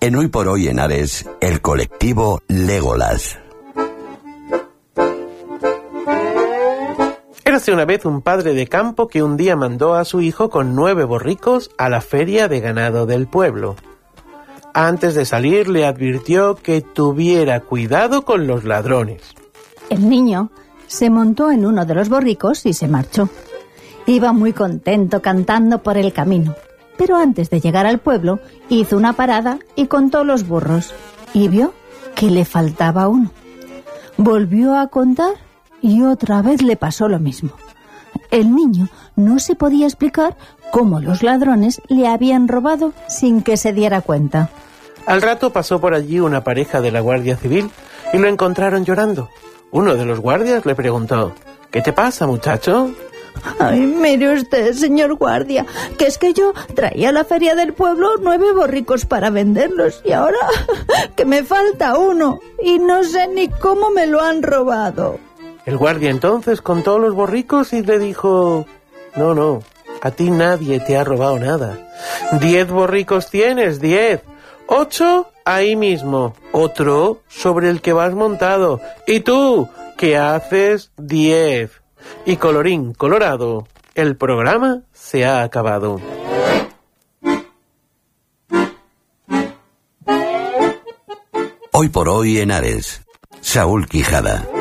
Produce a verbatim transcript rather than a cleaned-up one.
En Hoy por Hoy en Ares, el colectivo Legolas. Érase una vez un padre de campo que un día mandó a su hijo con nueve borricos a la feria de ganado del pueblo. Antes de salir le advirtió que tuviera cuidado con los ladrones. El niño se montó en uno de los borricos y se marchó. Iba muy contento cantando por el camino, pero antes de llegar al pueblo hizo una parada y contó los burros y vio que le faltaba uno. Volvió a contar y otra vez le pasó lo mismo. El niño no se podía explicar cómo los ladrones le habían robado sin que se diera cuenta. Al rato pasó por allí una pareja de la Guardia Civil y lo encontraron llorando. Uno de los guardias le preguntó: ¿qué te pasa, muchacho? Ay, mire usted, señor guardia, que es que yo traía a la feria del pueblo nueve borricos para venderlos y ahora que me falta uno y no sé ni cómo me lo han robado. El guardia entonces contó los borricos y le dijo: no, no, a ti nadie te ha robado nada. Diez borricos tienes, diez. Ocho ahí mismo, otro sobre el que vas montado. Y tú, ¿qué haces? Diez. Y colorín colorado, el programa se ha acabado. Hoy por Hoy en Ares, Saúl Quijada.